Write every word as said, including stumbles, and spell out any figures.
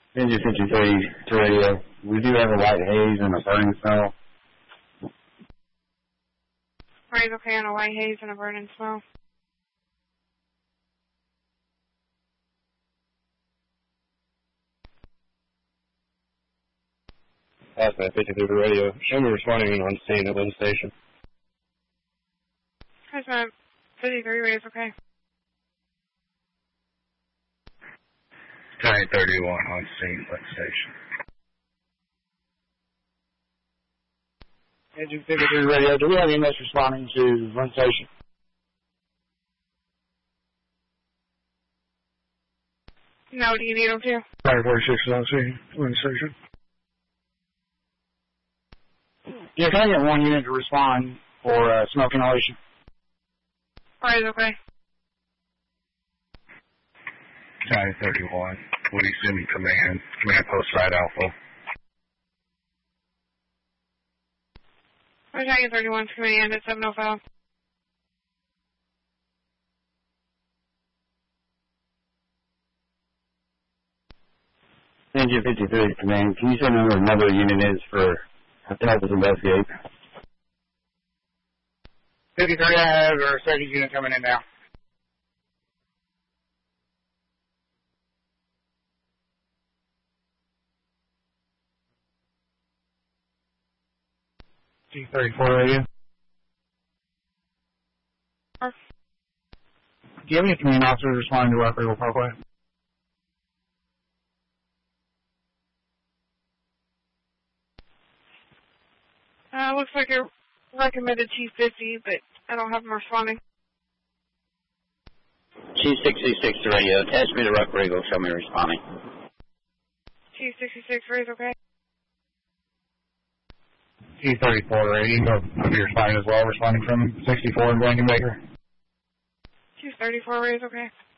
Engine fifty-three to radio. We do have a white haze and a burning smell. Right, okay, on a white haze and a burning smell. Hazmat fifty-three to radio. Show me responding on scene at Lynn Station. Hazmat fifty-three radio, okay. nine thirty-one on scene, Lynn Station. Engine fifty-three radio, do we have E M S responding to Lynn Station? No, do you need them too? Fire forty-six is on scene, Lynn Station. Yeah, can I get one unit to respond for uh, smoke inhalation? Right, okay. nine thirty-one, Woody Simi Command, Command Post Side Alpha. Battalion thirty-one Command at seven oh five. Engine fifty-three Command, can you send me where another unit is for to help us investigate? fifty-three, I have our second unit coming in now. G thirty-four radio. Sure. Do you have any command officers responding to Rock Eagle Parkway? Uh, looks like it recommended Chief fifty, but I don't have them responding. Chief sixty-six to radio. Attach me to Rock Eagle. Show me responding. Chief sixty-six radio, okay. G thirty-four radio. I'll be responding as well, responding from sixty-four in Blankenbaker. Chief thirty-four radio, okay.